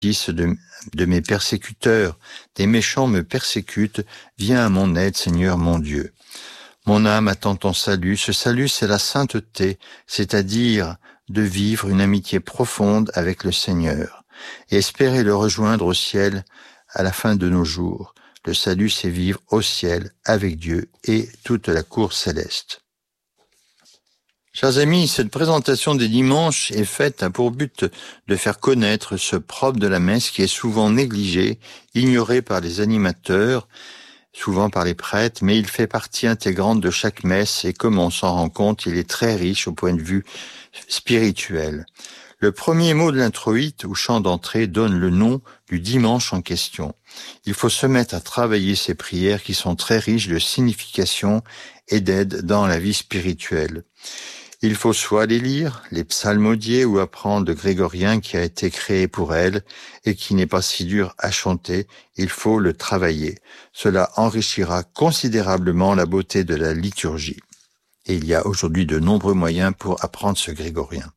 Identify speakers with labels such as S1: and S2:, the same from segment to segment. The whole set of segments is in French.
S1: de mes persécuteurs. Des méchants me persécutent. Viens à mon aide, Seigneur mon Dieu. Mon âme attend ton salut. Ce salut, c'est la sainteté, c'est-à-dire de vivre une amitié profonde avec le Seigneur et espérer le rejoindre au ciel à la fin de nos jours. Le salut, c'est vivre au ciel avec Dieu et toute la cour céleste. Chers amis, cette présentation des dimanches est faite pour but de faire connaître ce propre de la messe qui est souvent négligé, ignoré par les animateurs, souvent par les prêtres, mais il fait partie intégrante de chaque messe et comme on s'en rend compte, il est très riche au point de vue spirituel. Le premier mot de l'introïte ou chant d'entrée donne le nom du dimanche en question. Il faut se mettre à travailler ces prières qui sont très riches de signification et d'aide dans la vie spirituelle. Il faut soit les lire, les psalmodier ou apprendre le grégorien qui a été créé pour elle et qui n'est pas si dur à chanter, il faut le travailler. Cela enrichira considérablement la beauté de la liturgie. Et il y a aujourd'hui de nombreux moyens pour apprendre ce grégorien.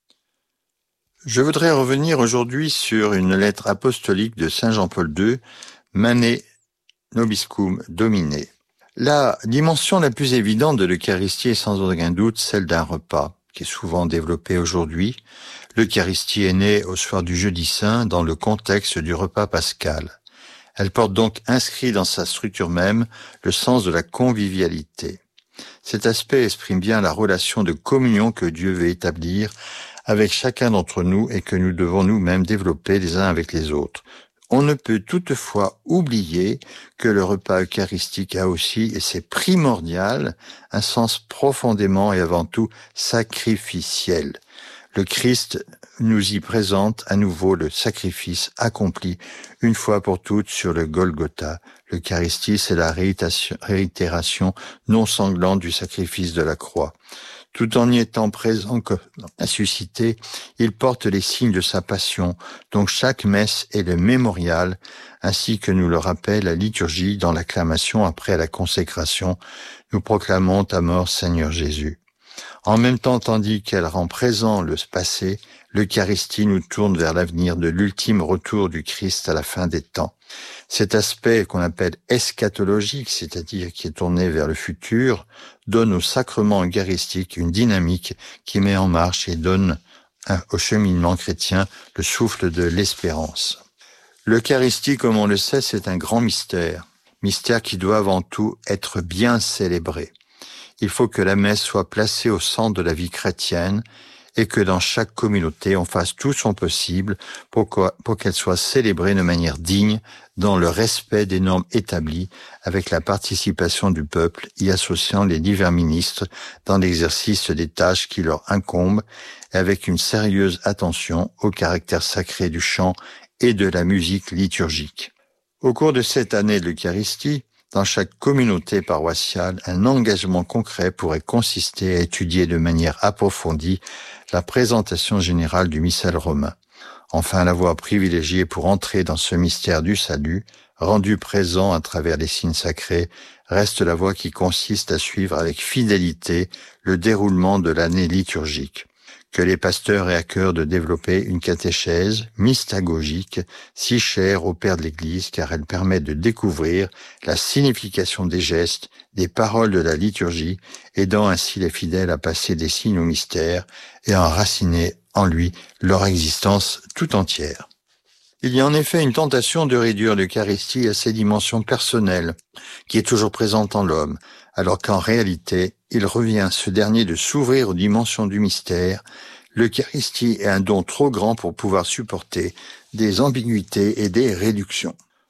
S1: Je voudrais revenir aujourd'hui sur une lettre apostolique de Saint Jean-Paul II, Manet Nobiscum Domine. La dimension la plus évidente de l'Eucharistie est sans aucun doute celle d'un repas, qui est souvent développé aujourd'hui. L'Eucharistie est née au soir du Jeudi Saint dans le contexte du repas pascal. Elle porte donc inscrit dans sa structure même le sens de la convivialité. Cet aspect exprime bien la relation de communion que Dieu veut établir avec chacun d'entre nous et que nous devons nous-mêmes développer les uns avec les autres. On ne peut toutefois oublier que le repas eucharistique a aussi, et c'est primordial, un sens profondément et avant tout sacrificiel. Le Christ nous y présente à nouveau le sacrifice accompli une fois pour toutes sur le Golgotha. L'Eucharistie, c'est la réitération non sanglante du sacrifice de la croix. Tout en y étant présent comme ressuscité, il porte les signes de sa passion, donc chaque messe est le mémorial, ainsi que nous le rappelle la liturgie dans l'acclamation après la consécration. Nous proclamons ta mort, Seigneur Jésus. En même temps, tandis qu'elle rend présent le passé, l'Eucharistie nous tourne vers l'avenir de l'ultime retour du Christ à la fin des temps. Cet aspect qu'on appelle eschatologique, c'est-à-dire qui est tourné vers le futur, donne au sacrement eucharistique une dynamique qui met en marche et donne au cheminement chrétien le souffle de l'espérance. L'Eucharistie, comme on le sait, c'est un grand mystère qui doit avant tout être bien célébré. Il faut que la messe soit placée au centre de la vie chrétienne et que dans chaque communauté, on fasse tout son possible pour qu'elle soit célébrée de manière digne, dans le respect des normes établies, avec la participation du peuple, y associant les divers ministres dans l'exercice des tâches qui leur incombent, et avec une sérieuse attention au caractère sacré du chant et de la musique liturgique. Au cours de cette année de l'Eucharistie, dans chaque communauté paroissiale, un engagement concret pourrait consister à étudier de manière approfondie la présentation générale du missel romain. Enfin, la voie privilégiée pour entrer dans ce mystère du salut, rendu présent à travers les signes sacrés, reste la voie qui consiste à suivre avec fidélité le déroulement de l'année liturgique. Que les pasteurs aient à cœur de développer une catéchèse mystagogique si chère au Père de l'Église car elle permet de découvrir la signification des gestes, des paroles de la liturgie, aidant ainsi les fidèles à passer des signes au mystère et à enraciner en lui leur existence tout entière. Il y a en effet une tentation de réduire l'Eucharistie à ses dimensions personnelles, qui est toujours présente en l'homme, alors qu'en réalité, il revient à ce dernier de s'ouvrir aux dimensions du mystère. L'Eucharistie est un don trop grand pour pouvoir supporter des ambiguïtés et des réductions.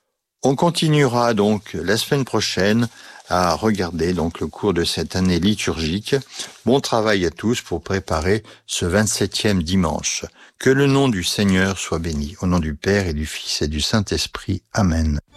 S1: On continuera donc la semaine prochaine à regarder donc le cours de cette année liturgique. Bon travail à tous pour préparer ce 27e dimanche. Que le nom du Seigneur soit béni. Au nom du Père et du Fils et du Saint-Esprit. Amen.